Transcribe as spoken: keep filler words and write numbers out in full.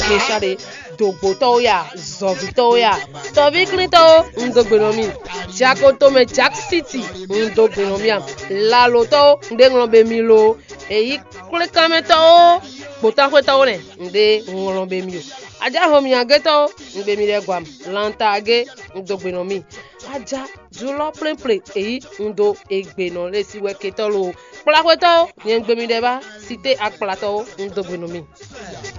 meshade dogboto ya zovito ya tovi klito ndogbenomi tiakoto me Jack City ndogbenomi laloto ndenglombe milo eyi klekameto botakweto ne nde nglombe milo aja homi ageto ngbe mi le gwam lantage ndogbenomi aja julo plemple eyi ndo egbeno lesi weketolo plakweto nyengbe mi deba cité akplato ndogbenomi